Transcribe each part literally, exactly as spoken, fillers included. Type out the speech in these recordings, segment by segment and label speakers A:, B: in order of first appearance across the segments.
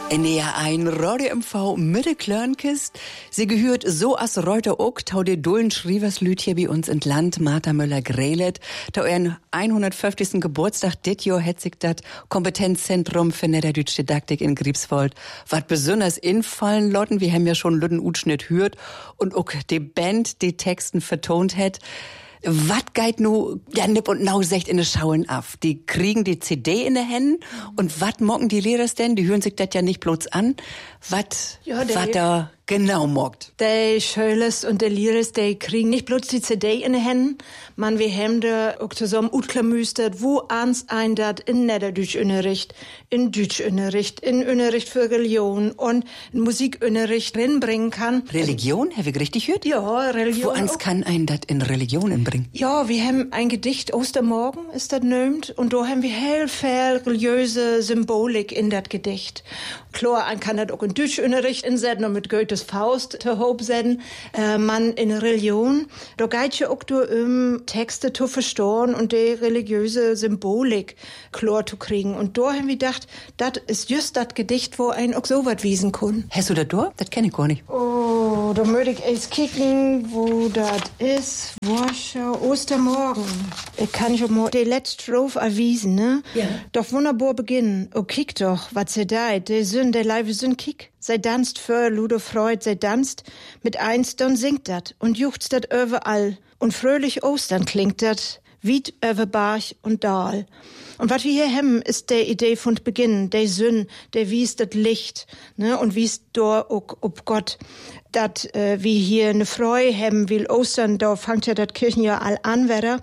A: N D R eins Radio M V Mitte Klörnkist. Sie gehört so as Reuter ook, tau de dullen Schrieverslüt hier bei uns in Land, Martha Müller-Grelet. Tau ihren hundertfünfzigsten Geburtstag dit Jahr hat sich dat Kompetenzzentrum für Niederdeutsche Didaktik in Griebswold wat besonders infallen lotten. Wir haben ja schon Lütten Utschnitt hört und ook die Band die Texten vertont hat. Wat geit nu ja nipp und nau secht in de Schauen af? Die kriegen die C D in de Händen und wat mocken die Lehrers denn? Die hören sich das ja nicht bloß an. Wat,
B: ja,
A: wat da genau mockt?
B: Die Schölers und die Lehrers, die kriegen nicht bloß die C D in de Händen, man wir haben da auch zusammen utklamüstert, wo ans ein dat in Niederdeutschunterricht, in Deutschunterricht, in Unterricht für Religion und in Musikunterricht reinbringen kann.
A: Religion? Habe ich richtig gehört?
B: Ja, Religion.
A: Wo ans kann ein dat in Religion bringen?
B: Ja, wir haben ein Gedicht, Ostermorgen ist das nömt, und da haben wir hell viel religiöse Symbolik in dat Gedicht. Klar, ein kann das auch in Deutschunterricht insetzen und mit Goethes Faust zu hob setzen. Äh, man in Religion, da geht ja auch du um Texte zu verstehen und die religiöse Symbolik klar zu kriegen. Und da haben wir gedacht, das ist just das Gedicht, wo ein auch so was wiesen kann.
A: Hast du das da? Das kenne ich gar nicht.
B: Oh, da möchte ich erst kicken, wo das ist. Warschau, Ostermorgen. Ich kann schon mal die letzte Strophe erwiesen, ne?
A: Ja.
B: Doch wunderbar beginnen. Oh, kick doch, was sie deit. Die Sünde, der Leibe Sünde, kick. Sei danst für Ludo Freud, sei danst. Mit eins, dann singt dat. Und juchzt dat überall. Und fröhlich Ostern klingt dat. Wied über Barch und Dal. Und was wir hier haben, ist der Idee von Beginn, der Sünn, der wies das Licht, ne, und wies da auch ob Gott, dat äh, wie hier eine Freude haben will Ostern, da fängt ja das Kirchenjahr all an, wieder.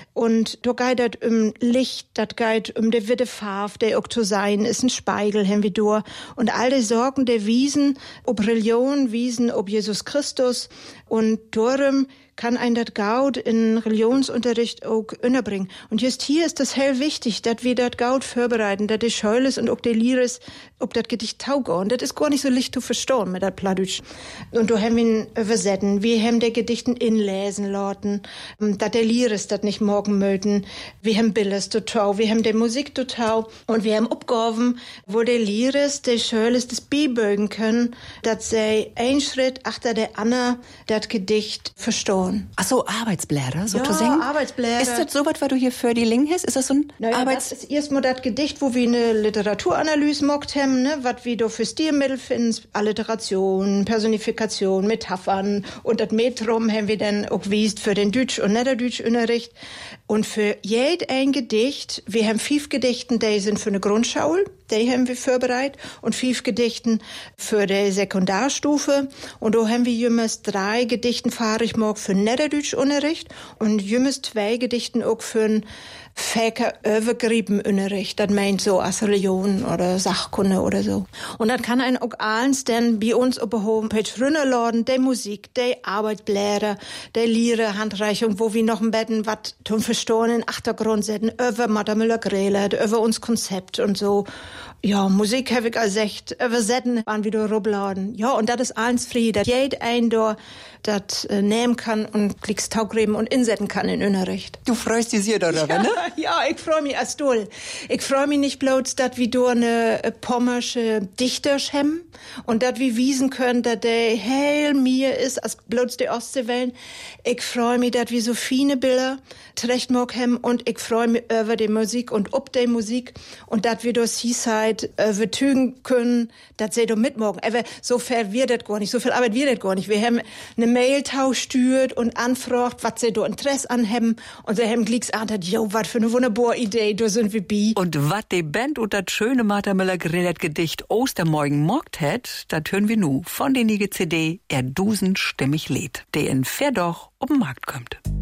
B: Und da geht das um Licht, das geht um die witte Farbe, der auch zu sein, ist ein Spiegel, haben wir da. Und all die Sorgen der Wiesen, ob Religion, Wiesen, ob Jesus Christus. Und darum kann ein das Gaud in Religionsunterricht auch unterbringen. Und just hier ist das hell wichtig, dass wir das Gaud vorbereiten, dass die Scheules und auch die Lieres, ob das Gedicht taugt. Und das ist gar nicht so leicht zu verstehen mit das Plattdeutsch. Und da haben wir ihn übersetzen. Wir haben die Gedichten inlesen lassen, dass der Lieres das nicht morgen möchten. Wir haben Bildes total, wir haben die Musik total und wir haben Abgaben, wo die Lieres, die Scheules das beibögen können, dass sie ein Schritt achter der Anna das Gedicht verstehen.
A: Ach so, Arbeitsblätter, so
B: ja,
A: zu singen?
B: Arbeitsblätter.
A: Ist das so was, was du hier für die Ling hast? Ist das so ein
B: naja,
A: Arbeits...
B: das ist erstmal das Gedicht, wo wir eine Literaturanalyse mockt haben, ne, was wir da für Stilmittel finden, Alliteration, Personifikation, Metaphern und das Metrum haben wir dann auch gewiesen für den Deutsch- und Niederdeutschunterricht. Und für jed ein Gedicht, wir haben fünf Gedichten, die sind für eine Grundschule, die haben wir vorbereitet, und fünf Gedichten für die Sekundarstufe. Und da haben wir jümmers drei Gedichten fahre ich morgen für Niederdeutschunterricht und jümmers zwei Gedichten auch für ein Fäker Übergriebenunterricht. Das meint so als Religion oder Sachkunde oder so. Und das kann ein auch eins denn bei uns auf der Homepage runterladen, die Musik, die Arbeitsblätter, die Lieder, Handreichung, wo wir noch ein Betten was zum Verstehen in Achtergrund setzen, über Martha Müller-Grelet, über uns Konzept und so. Ja, Musik habe ich als echt übersetzen, waren wieder rubladen. Ja, und das ist eins frei, dass jeder ein da das äh, nehmen kann und klicks taugreben und insetzen kann in Unterricht.
A: Du freust dich sehr darüber,
B: ja,
A: ne?
B: Ja, ich freue mich als doll. Ich freue mich nicht bloß, dass wir da eine äh, pommersche Dichter haben und dass wir wiesen können, dass der hell mir ist, als bloß die Ostseewellen. Ich freue mich, dass wir so viele Bilder zurechtmog haben und ich freue mich über die Musik und ob die Musik und dass wir das Seaside übertügen können, dass sie da mitmachen. Aber so viel wird das gar nicht, so viel Arbeit wird das gar nicht. Wir haben eine Mail-Tausch stört und anfragt, was sie da Interesse an haben. Und sie haben gleich gesagt, jo, was für eine wunderbare Idee, da sind wir bi.
A: Und was die Band und das schöne Martha Müller-Grelet Gedicht Ostermorgen mockt hat, das hören wir nu von der Nige C D Er Dusen stimmig lädt, der in Verdoch auf den Markt kommt.